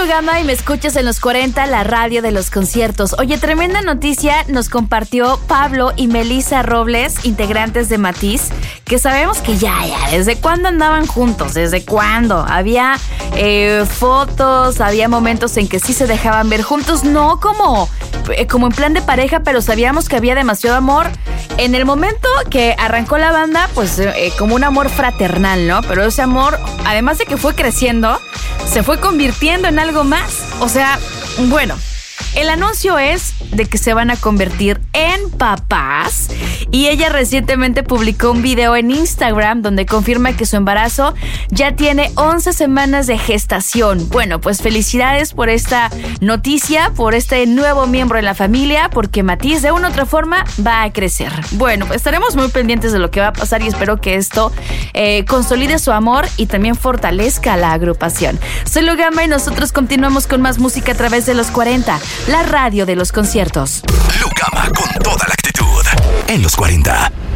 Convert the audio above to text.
Lugama y me escuchas en los 40, la radio de los conciertos. Oye, tremenda noticia nos compartió Pablo y Melissa Robles, integrantes de Matiz, que sabemos que ya, ¿desde cuándo andaban juntos? ¿Desde cuándo? Había fotos, había momentos en que sí se dejaban ver juntos, no como en plan de pareja, pero sabíamos que había demasiado amor. En el momento que arrancó la banda, pues como un amor fraternal, ¿no? Pero ese amor, además de que fue creciendo, se fue convirtiendo en algo más. O sea, bueno, el anuncio es de que se van a convertir en papás y ella recientemente publicó un video en Instagram donde confirma que su embarazo ya tiene 11 semanas de gestación. Bueno, pues felicidades por esta noticia, por este nuevo miembro de la familia, porque Matiz de una u otra forma va a crecer. Bueno, pues estaremos muy pendientes de lo que va a pasar y espero que esto consolide su amor y también fortalezca la agrupación. Soy Lugama y nosotros continuamos con más música a través de los 40, la radio de los conciertos. Lugama con toda la actitud en los 40.